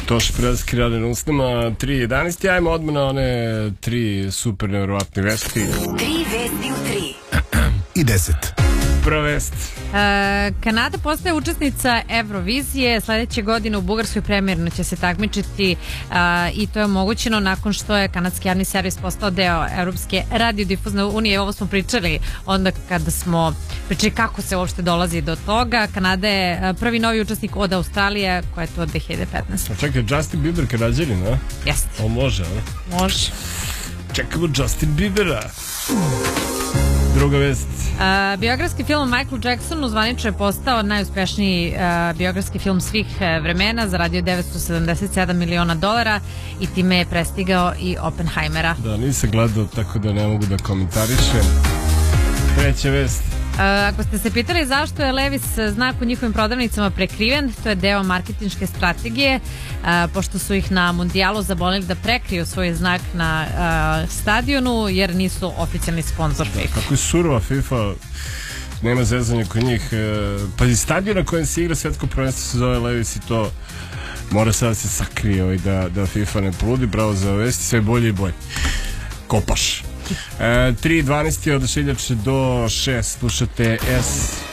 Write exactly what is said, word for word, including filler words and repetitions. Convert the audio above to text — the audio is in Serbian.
Toš Predaski rade na usnama, tri jedanaest. Ajmo odmah na one tri super nevjerovatne vesti. Tri vesti u tri. I deset. Prva vest. Uh, Kanada postaje učesnica Eurovizije. Sledeće godine u Bugarskoj premijerno će se takmičiti uh, i to je omogućeno nakon što je kanadski javni servis postao deo Evropske radiodifuzne unije. Ovo smo pričali onda kada smo pričali kako se uopšte dolazi do toga. Kanada je prvi novi učesnik od Australije, koja je to od dve hiljade petnaeste. A čekaj, Justin Bieber Kanadjanin, a? Jeste. O, može, a? Može. Čekamo Justin Biebera. Druga vest. Uh, biografski film Michael Jacksonu zvanično je postao najuspešniji uh, biografski film svih uh, vremena, zaradio devetsto sedamdeset sedam miliona dolara i time je prestigao i Oppenheimera. Da, nisam gledao, tako da ne mogu da komentarišem. Treća vest. Uh, ako ste se pitali zašto je Levi's znak u njihovim prodavnicama prekriven, to je deo marketinške strategije, uh, pošto su ih na mundijalu zabolili da prekriju svoj znak na uh, stadionu, jer nisu oficijalni sponsor FIFA. Kako je surova FIFA, nema zezanja kod njih. Pa i stadion na kojem se igra svetsko prvenstvo se zove Levi's i to mora sad da se sakrije ovaj, da, da FIFA ne poludi. Bravo za vesti, sve bolje i bolje. Kopaš. E, tri dvanaest od šiljače do šest slušate S